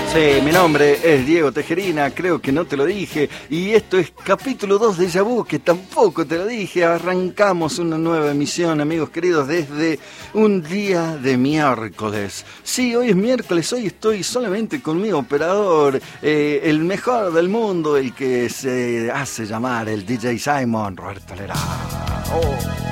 Sí, mi nombre es Diego Tejerina, creo que no te lo dije, y esto es capítulo 2 de Déjà Vu, que tampoco te lo dije. Arrancamos una nueva emisión, amigos queridos, desde un día de miércoles. Sí, hoy es miércoles, hoy estoy solamente con mi operador, el mejor del mundo, el que se hace llamar el DJ Simon, Roberto Lerá. Oh.